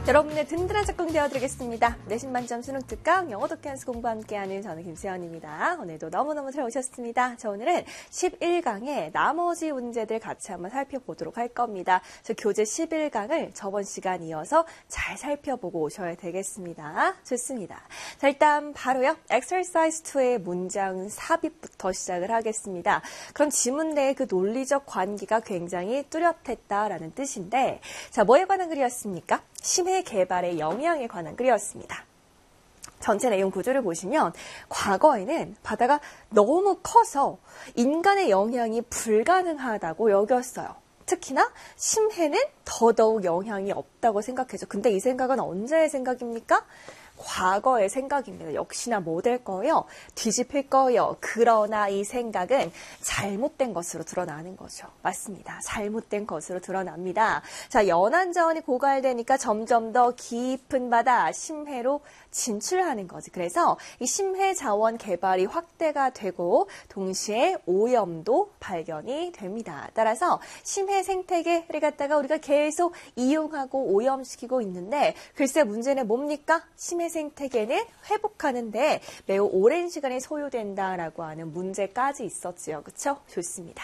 여러분의 든든한 적응 되어드리겠습니다. 내신 만점 수능 특강 영어 독해 한수 공부 함께하는 저는 김수연입니다. 오늘도 너무너무 잘 오셨습니다. 자, 오늘은 11강의 나머지 문제들 같이 한번 살펴보도록 할 겁니다. 저 교재 11강을 저번 시간 이어서 잘 살펴보고 오셔야 되겠습니다. 좋습니다. 자, 일단 바로요. Exercise 2의 문장 삽입부터 시작을 하겠습니다. 그럼 지문 내의 그 논리적 관계가 굉장히 뚜렷했다라는 뜻인데, 자, 뭐에 관한 글이었습니까? 심해 개발의 영향에 관한 글이었습니다. 전체 내용 구조를 보시면 과거에는 바다가 너무 커서 인간의 영향이 불가능하다고 여겼어요. 특히나 심해는 더더욱 영향이 없다고 생각해죠. 근데 이 생각은 언제의 생각입니까? 과거의 생각입니다. 역시나 뭐 될 거예요? 뒤집힐 거예요. 그러나 이 생각은 잘못된 것으로 드러나는 거죠. 맞습니다. 잘못된 것으로 드러납니다. 자, 연안 자원이 고갈되니까 점점 더 깊은 바다, 심해로 진출하는 거지. 그래서 이 심해 자원 개발이 확대가 되고 동시에 오염도 발견이 됩니다. 따라서 심해 생태계를 갖다가 우리가 계속 이용하고 오염시키고 있는데, 글쎄 문제는 뭡니까? 심해 생태계는 회복하는데 매우 오랜 시간이 소요된다라고 하는 문제까지 있었지요. 그렇죠? 좋습니다.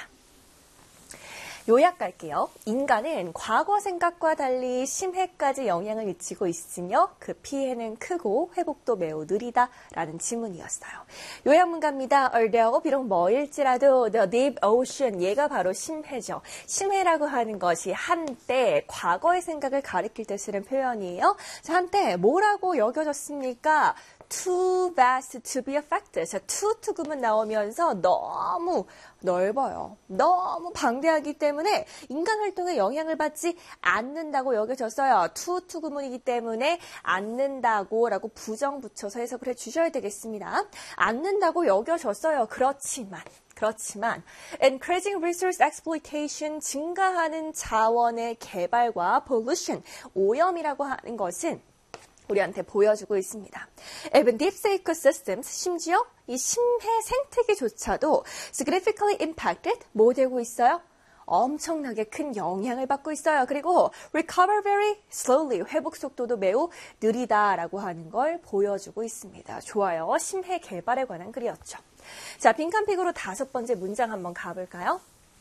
요약 갈게요. 인간은 과거 생각과 달리 심해까지 영향을 미치고 있으며 그 피해는 크고 회복도 매우 느리다라는 지문이었어요. 요약문 갑니다. Although 비록 멀일지라도 the deep ocean, 얘가 바로 심해죠. 심해라고 하는 것이 한때 과거의 생각을 가리킬 때 쓰는 표현이에요. 자, 한때 뭐라고 여겨졌습니까? Too vast to be affected. 자, too 투금은 나오면서 너무 넓어요. 너무 방대하기 때문에 인간 활동에 영향을 받지 않는다고 여겨졌어요. too 투금이기 때문에 않는다고 라고 부정 붙여서 해석을 해주셔야 되겠습니다. 않는다고 여겨졌어요. 그렇지만 increasing resource exploitation, 증가하는 자원의 개발과 pollution, 오염이라고 하는 것은 우리한테 보여주고 있습니다. Even deep sea ecosystems, 심지어 이 심해 생태계조차도 significantly impacted, 뭐 되고 있어요? 엄청나게 큰 영향을 받고 있어요. 그리고 recover very slowly, 회복 속도도 매우 느리다라고 하는 걸 보여주고 있습니다. 좋아요. 심해 개발에 관한 글이었죠. 자, 빈칸픽으로 5번째 문장 한번 가볼까요?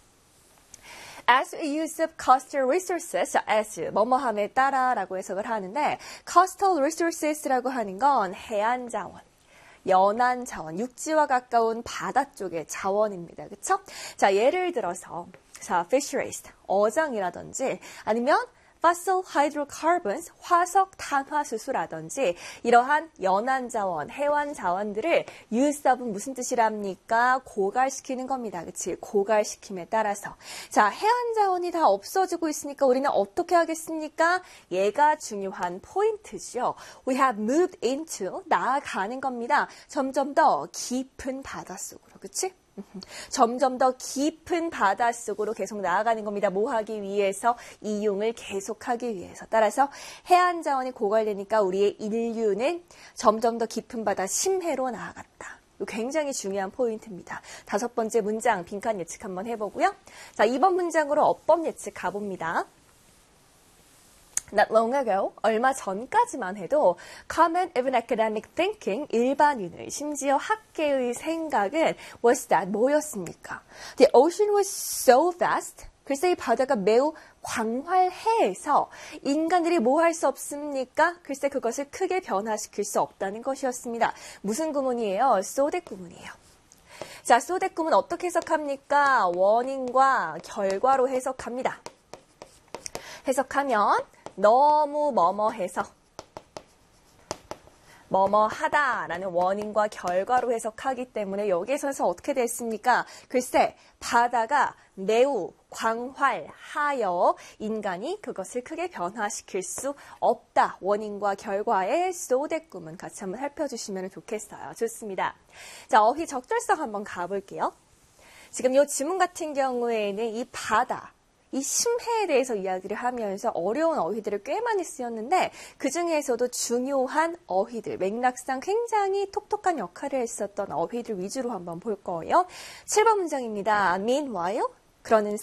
As a use of coastal resources, as 뭐뭐함에 따라라고 해석을 하는데, coastal resources라고 하는 건 해안 자원, 연안 자원, 육지와 가까운 바다 쪽의 자원입니다. 그렇죠? 자, 예를 들어서 자, fisheries, 어장이라든지 아니면 fossil hydrocarbons, 화석 탄화수소라든지 이러한 연안 자원, 해완 자원들을 use of은 무슨 뜻이랍니까? 고갈시키는 겁니다. 그치? 고갈시킴에 따라서. 자, 해안 자원이 다 없어지고 있으니까 우리는 어떻게 하겠습니까? 얘가 중요한 포인트죠. We have moved into, 나아가는 겁니다. 점점 더 깊은 바닷속으로. 그치? 점점 더 깊은 바닷속으로 계속 나아가는 겁니다. 뭐 하기 위해서? 이용을 계속하기 위해서. 따라서 해안 자원이 고갈되니까 우리의 인류는 점점 더 깊은 바다 심해로 나아갔다. 이거 굉장히 중요한 포인트입니다. 5번째 문장 빈칸 예측 한번 해보고요. 자, 2번 문장으로 어법 예측 가봅니다. Not long ago, 얼마 전까지만 해도 common even academic thinking, 일반인의 심지어 학계의 생각은 was that 뭐였습니까? The ocean was so vast. 글쎄 이 바다가 매우 광활해서 인간들이 뭐 할 수 없습니까? 글쎄 그것을 크게 변화시킬 수 없다는 것이었습니다. 무슨 구문이에요? so that 구문이에요. 자, so that 구문 어떻게 해석합니까? 원인과 결과로 해석합니다. 해석하면 너무 뭐뭐해서 뭐뭐하다라는 원인과 결과로 해석하기 때문에 여기에서 어떻게 됐습니까? 글쎄 바다가 매우 광활하여 인간이 그것을 크게 변화시킬 수 없다. 원인과 결과의 so that 구문 같이 한번 살펴주시면 좋겠어요. 좋습니다. 자, 어휘 적절성 한번 가볼게요. 지금 이 지문 같은 경우에는 이 바다, 이 심해에 대해서 이야기를 하면서 어려운 어휘들을 꽤 많이 쓰였는데 그중에서도 중요한 어휘들, 맥락상 굉장히 톡톡한 역할을 했었던 어휘들 위주로 한번 볼 거예요. 7번 문장입니다. Meanwhile, 그러는